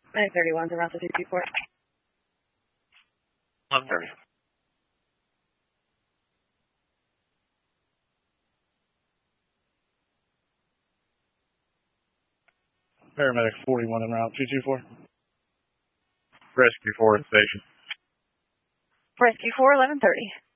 Medic 31's around the 224. 1130. Paramedic 41 en route, 224. Rescue 4 at station. Rescue 4, 1130.